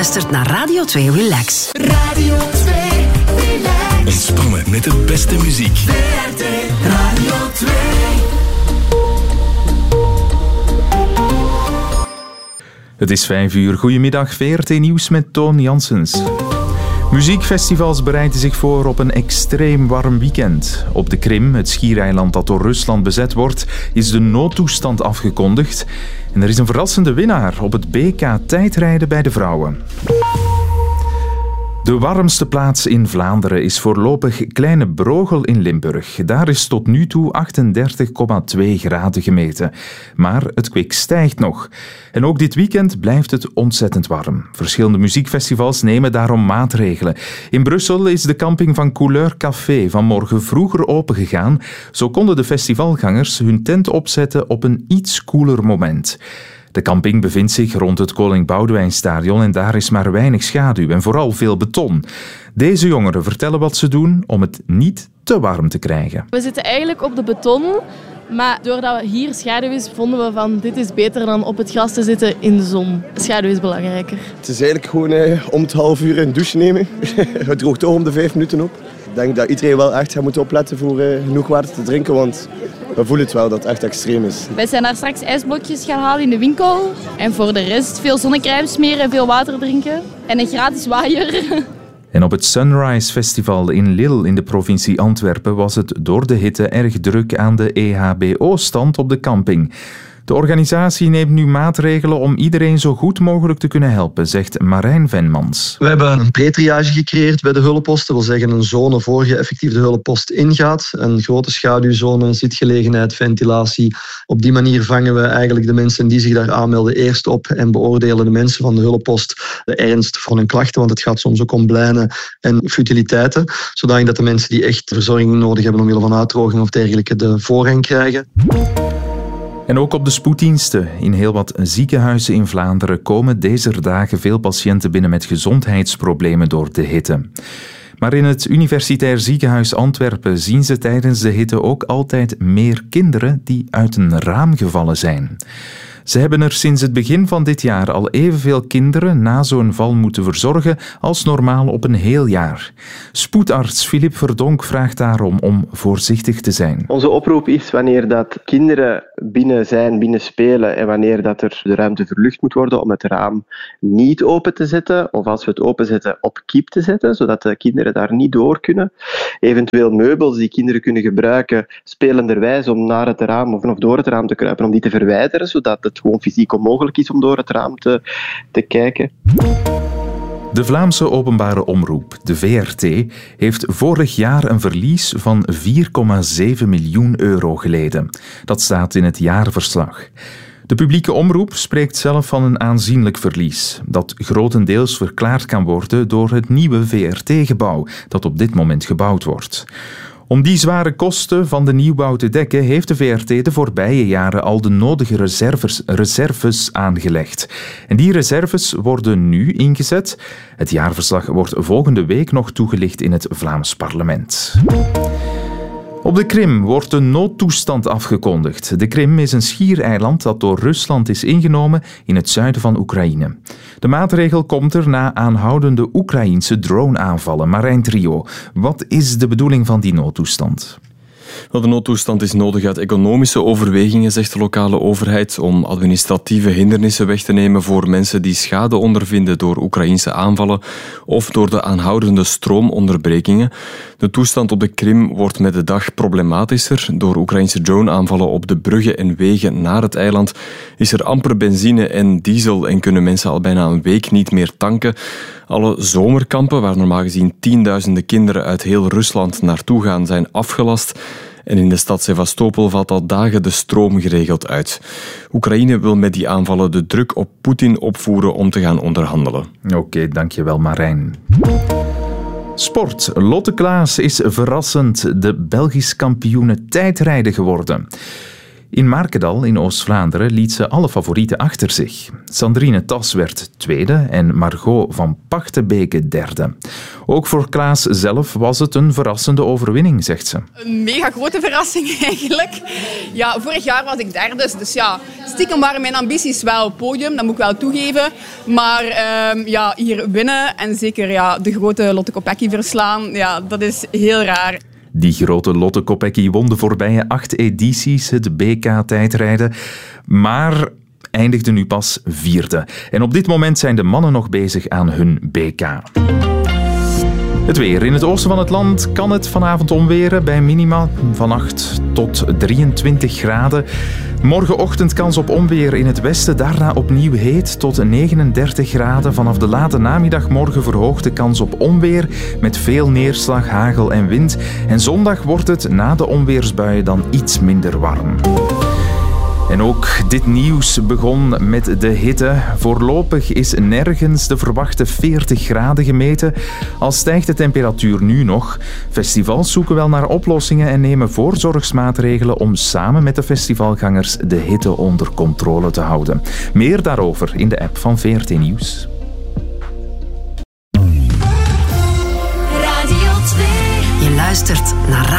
luistert naar Radio 2 Relax. Radio 2 Relax. Ontspannen met de beste muziek. VRT Radio 2. Het is 5:00. Goedemiddag, VRT Nieuws met Toon Janssens. Muziekfestivals bereiden zich voor op een extreem warm weekend. Op de Krim, het schiereiland dat door Rusland bezet wordt, is de noodtoestand afgekondigd. En er is een verrassende winnaar op het BK tijdrijden bij de vrouwen. De warmste plaats in Vlaanderen is voorlopig Kleine Brogel in Limburg. Daar is tot nu toe 38,2 graden gemeten. Maar het kwik stijgt nog. En ook dit weekend blijft het ontzettend warm. Verschillende muziekfestivals nemen daarom maatregelen. In Brussel is de camping van Couleur Café vanmorgen vroeger opengegaan. Zo konden de festivalgangers hun tent opzetten op een iets koeler moment. De camping bevindt zich rond het Koning Boudewijnstadion en daar is maar weinig schaduw en vooral veel beton. Deze jongeren vertellen wat ze doen om het niet te warm te krijgen. We zitten eigenlijk op de beton, maar doordat hier schaduw is, vonden we van dit is beter dan op het gras te zitten in de zon. Schaduw is belangrijker. Het is eigenlijk gewoon om het half uur een douche nemen. Het droogt toch om de 5 minuten op. Ik denk dat iedereen wel echt gaat moeten opletten voor genoeg water te drinken, want we voelen het wel dat het echt extreem is. Wij zijn daar straks ijsblokjes gaan halen in de winkel. En voor de rest veel zonnecrème smeren en veel water drinken. En een gratis waaier. En op het Sunrise Festival in Lille in de provincie Antwerpen was het door de hitte erg druk aan de EHBO-stand op de camping. De organisatie neemt nu maatregelen om iedereen zo goed mogelijk te kunnen helpen, zegt Marijn Venmans. We hebben een pre-triage gecreëerd bij de hulppost. Dat wil zeggen een zone voor je effectief de hulppost ingaat. Een grote schaduwzone, zitgelegenheid, ventilatie. Op die manier vangen we eigenlijk de mensen die zich daar aanmelden eerst op en beoordelen de mensen van de hulppost de ernst van hun klachten, want het gaat soms ook om blijnen en futiliteiten, zodat de mensen die echt verzorging nodig hebben omwille van uitdroging of dergelijke de voorrang krijgen. En ook op de spoeddiensten. In heel wat ziekenhuizen in Vlaanderen komen deze dagen veel patiënten binnen met gezondheidsproblemen door de hitte. Maar in het Universitair Ziekenhuis Antwerpen zien ze tijdens de hitte ook altijd meer kinderen die uit een raam gevallen zijn. Ze hebben er sinds het begin van dit jaar al evenveel kinderen na zo'n val moeten verzorgen als normaal op een heel jaar. Spoedarts Philippe Verdonk vraagt daarom om voorzichtig te zijn. Onze oproep is wanneer dat kinderen binnen spelen en wanneer dat er de ruimte verlucht moet worden om het raam niet open te zetten of als we het openzetten op kiep te zetten, zodat de kinderen daar niet door kunnen. Eventueel meubels die kinderen kunnen gebruiken spelenderwijs om naar het raam of door het raam te kruipen, om die te verwijderen, zodat het gewoon fysiek onmogelijk is om door het raam te kijken. De Vlaamse openbare omroep, de VRT, heeft vorig jaar een verlies van 4,7 miljoen euro geleden. Dat staat in het jaarverslag. De publieke omroep spreekt zelf van een aanzienlijk verlies, dat grotendeels verklaard kan worden door het nieuwe VRT-gebouw, dat op dit moment gebouwd wordt. Om die zware kosten van de nieuwbouw te dekken, heeft de VRT de voorbije jaren al de nodige reserves aangelegd. En die reserves worden nu ingezet. Het jaarverslag wordt volgende week nog toegelicht in het Vlaams parlement. Op de Krim wordt een noodtoestand afgekondigd. De Krim is een schiereiland dat door Rusland is ingenomen in het zuiden van Oekraïne. De maatregel komt er na aanhoudende Oekraïense drone-aanvallen. Marijn Trio, wat is de bedoeling van die noodtoestand? Wel, de noodtoestand is nodig uit economische overwegingen, zegt de lokale overheid, om administratieve hindernissen weg te nemen voor mensen die schade ondervinden door Oekraïnse aanvallen of door de aanhoudende stroomonderbrekingen. De toestand op de Krim wordt met de dag problematischer. Door Oekraïnse drone-aanvallen op de bruggen en wegen naar het eiland is er amper benzine en diesel en kunnen mensen al bijna een week niet meer tanken. Alle zomerkampen, waar normaal gezien tienduizenden kinderen uit heel Rusland naartoe gaan, zijn afgelast. En in de stad Sevastopol valt al dagen de stroom geregeld uit. Oekraïne wil met die aanvallen de druk op Poetin opvoeren om te gaan onderhandelen. Oké, dankjewel Marijn. Sport. Lotte Klaas is verrassend de Belgisch kampioene tijdrijden geworden. In Markendal in Oost-Vlaanderen liet ze alle favorieten achter zich. Sandrine Tas werd tweede en Margot van Pachtebeke derde. Ook voor Klaas zelf was het een verrassende overwinning, zegt ze. Een mega grote verrassing eigenlijk. Ja, vorig jaar was ik derde, dus ja, stiekem waren mijn ambities wel podium, dat moet ik wel toegeven. Maar hier winnen en zeker de grote Lotte Kopecky verslaan, dat is heel raar. Die grote Lotte Kopecky won de voorbije 8 edities het BK-tijdrijden, maar eindigde nu pas vierde. En op dit moment zijn de mannen nog bezig aan hun BK. Het weer. In het oosten van het land kan het vanavond onweren bij minima van 8 tot 23 graden. Morgenochtend kans op onweer in het westen, daarna opnieuw heet tot 39 graden. Vanaf de late namiddag morgen verhoogt de kans op onweer met veel neerslag, hagel en wind. En zondag wordt het na de onweersbuien dan iets minder warm. En ook dit nieuws begon met de hitte. Voorlopig is nergens de verwachte 40 graden gemeten. Al stijgt de temperatuur nu nog. Festivals zoeken wel naar oplossingen en nemen voorzorgsmaatregelen om samen met de festivalgangers de hitte onder controle te houden. Meer daarover in de app van VRT Nieuws. Je luistert naar